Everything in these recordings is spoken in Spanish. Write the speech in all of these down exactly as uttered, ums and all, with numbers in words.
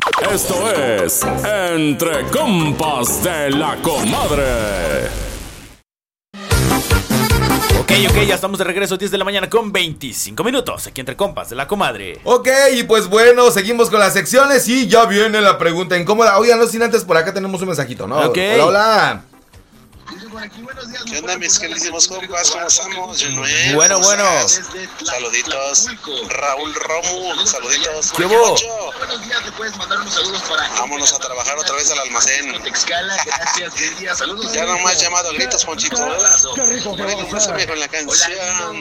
Esto es Entre Compas de la Comadre. Ok, ok, ya estamos de regreso, diez de la mañana con veinticinco minutos, aquí Entre Compas de la Comadre. Ok, y pues bueno, seguimos con las secciones y ya viene la pregunta incómoda. Oigan, no sin antes, por acá tenemos un mensajito, ¿no? Ok. Hola, hola. ¿Qué onda, mis queridísimos compas? ¿Cómo estamos? Junuel, Bueno, ¿cómo bueno. estás? Saluditos. Raúl Romu, saluditos. ¿Qué hubo? Buenos días, te puedes mandar unos saludos para... Vámonos a trabajar otra vez al almacén. Texcala, gracias, buen día, saludos. Ya nomás llamado a gritos, Ponchito. Pásame con la canción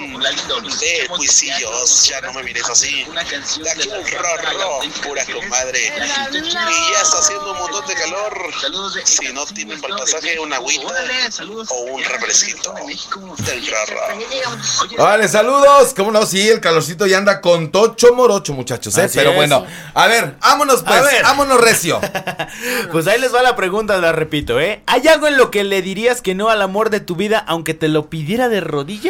de Cuisillos. Ya no me mires así. De aquí un rorro, pura comadre. Y ya está haciendo un montón de calor. Si no tienen para el pasaje, una agüita o un refresquito del rorro. Vale, saludos. ¿Cómo no? Sí, el calorcito ya anda con tocho morocho, muchachos, ¿eh? Así Pero es. bueno, a ver, vámonos pues, A ver. vámonos recio. Pues ahí les va la pregunta, la repito, ¿eh? ¿Hay algo en lo que le dirías que no al amor de tu vida aunque te lo pidiera de rodillas?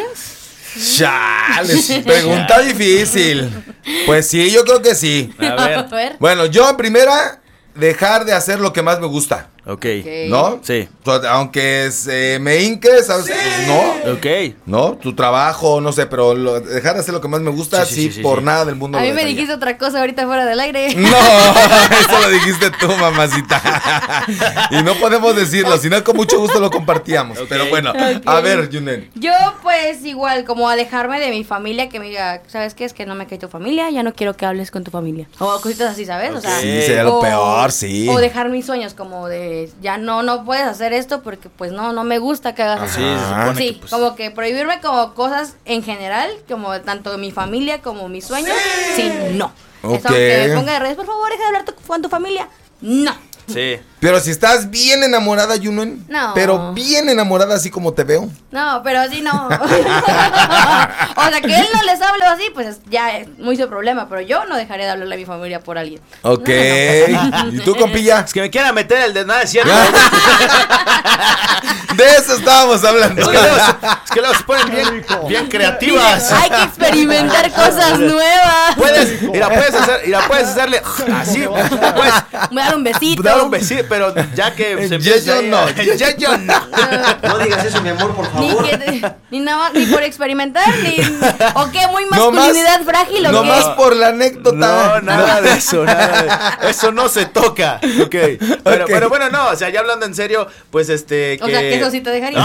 Chales, pregunta difícil. Pues sí, yo creo que sí. A ver. A ver. Bueno, yo en primera, dejar de hacer lo que más me gusta, Ok. ¿no? Sí. O sea, aunque se me hinque, ¿sabes? Pues no. Ok. ¿No? Tu trabajo, no sé, pero lo- dejar de hacer lo que más me gusta, Sí, sí, sí, sí, sí, por sí. nada del mundo A lo mí me dejaría. dijiste otra cosa ahorita fuera del aire. No, eso lo dijiste tú, mamacita. Y no podemos decirlo, sino con mucho gusto lo compartíamos. Ok. Pero bueno, Ok. a ver, Yunen. Yo pues igual, como alejarme de mi familia, que me diga, ¿sabes qué? Es que no me cae tu familia, ya no quiero que hables con tu familia. O cositas así, ¿sabes? O sea, Sí, sería lo o- peor, sí. O dejar mis sueños, como de, ya no, no puedes hacer esto porque pues no, no me gusta que hagas Sí, eso. se supone Sí, que, pues, como que prohibirme como cosas en general, como tanto mi familia como mis sueños, sí, no. Ok. Eso, que me ponga de redes, por favor, deja de hablar tu- con tu familia. No. Sí. Pero si estás bien enamorada, Yunen. No. Pero bien enamorada, así como te veo. No, pero así no. O sea, que él no les hable así, pues es- ya es muy su problema. Pero yo no dejaré de hablarle a mi familia por alguien. Ok. No, no, no. ¿Y tú, compilla? Es que me quiera meter el de nada, es cierto. De eso estábamos hablando. Es que luego se, es que luego se ponen bien, bien creativas. Hay que experimentar cosas nuevas. Puedes, mira, puedes hacer, mira, puedes hacerle así, puedes Me dar un besito. dar un besito, pero ya que se Ya empiece yo ahí- no. ya yo no. No digas eso, mi amor, por Ni, favor. que- ni nada más, ni por experimentar, ni. ¿O qué? Muy No más- masculinidad frágil o No qué. más por la anécdota. No, nada de eso, nada de eso no se toca. Ok. Pero, Ok. pero bueno, no, o sea, ya hablando en serio, pues este. O que... sea, que eso sí te dejaría.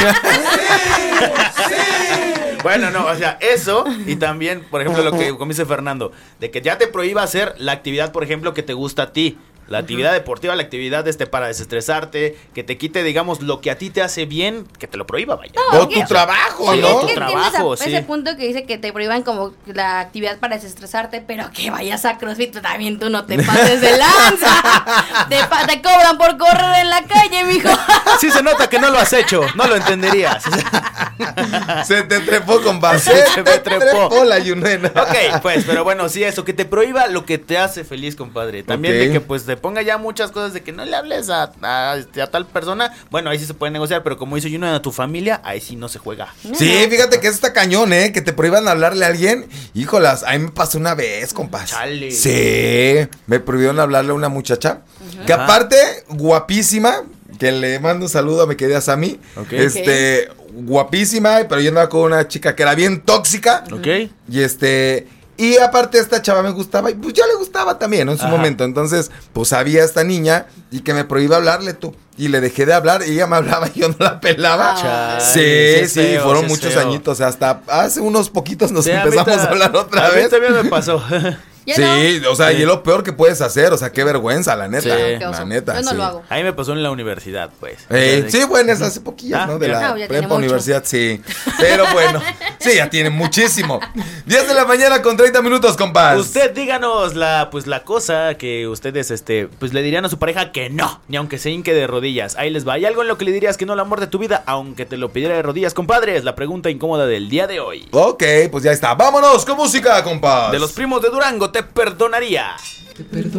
Bueno, no, o sea, eso y también, por ejemplo, lo que como dice Fernando, de que ya te prohíba hacer la actividad, por ejemplo, que te gusta a ti. La actividad deportiva, la actividad este para desestresarte, que te quite, digamos, lo que a ti te hace bien, que te lo prohíba, vaya. No, O ¿qué? tu trabajo, Sí, ¿no? es Tu que entiendo trabajo, esa- sí. ese punto que dice que te prohíban como la actividad para desestresarte, pero que vayas a CrossFit, pues, también tú no te pases de lanza. te, pa- te cobran por correr en la calle, mijo. Sí se nota que no lo has hecho, no lo entenderías. Se te trepó, compa. Sí, Se se te me trepó. trepó la Yunen. Ok, pues, pero bueno, sí, eso, que te prohíba lo que te hace feliz, compadre. También Ok. de que, pues, te ponga ya muchas cosas de que no le hables a, a, este, a tal persona. Bueno, ahí sí se puede negociar, pero como dice uno a tu familia, ahí sí no se juega. Sí, fíjate que eso está cañón, ¿eh? Que te prohíban hablarle a alguien. Híjolas, a mí me pasó una vez, compas. Chale. Sí, me prohibieron hablarle a una muchacha. Que Ajá. aparte, guapísima. Que le mando un saludo a mi querida Sammy. Ok. Este, guapísima, pero yo andaba con una chica que era bien tóxica. ¿Ok? Y este. Y aparte esta chava me gustaba y pues ya le gustaba también, ¿no? En su Ajá. momento. Entonces, pues había esta niña y que me prohíba hablarle tú. Y le dejé de hablar y ella me hablaba y yo no la pelaba. Ah. Sí, Chale, sí, es feo, fueron sí es muchos feo. añitos. Hasta hace unos poquitos nos Sí, a mí empezamos ta- a hablar otra a mí vez. también me pasó. Yo Sí, o sea, Sí. y es lo peor que puedes hacer. O sea, qué vergüenza, la neta. Sí. Qué La oso. neta. Yo no sí. lo hago. A mí me pasó en la universidad, pues. Eh, O sea, sí, bueno, es hace poquillas, Ah, ¿no? De ya. la No, ya tiene prepa mucho. universidad, sí. Pero bueno, sí, ya tiene muchísimo. diez de la mañana con treinta minutos, compas. Usted díganos la, pues la cosa que ustedes, este, pues le dirían a su pareja que no, ni aunque se hinque de rodillas. Ahí les va. ¿Hay algo en lo que le dirías que no al amor de tu vida, aunque te lo pidiera de rodillas, compadre? Es la pregunta incómoda del día de hoy. Ok, pues ya está. Vámonos con música, compas. De los primos de Durango, te perdonaría.